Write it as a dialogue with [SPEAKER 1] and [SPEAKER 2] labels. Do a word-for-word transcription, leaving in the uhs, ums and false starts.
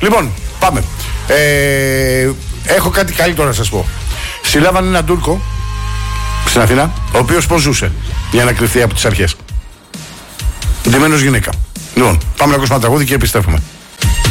[SPEAKER 1] Λοιπόν, πάμε. Ε, έχω κάτι καλύτερο να σας πω. Συλλάβανε έναν Τούρκο στην Αθήνα, ο οποίος πώς ζούσε για να κρυφθεί από τις αρχές. Ντυμένος γυναίκα. Λοιπόν, πάμε να ακούσουμε ένα τραγούδι και επιστρέφουμε.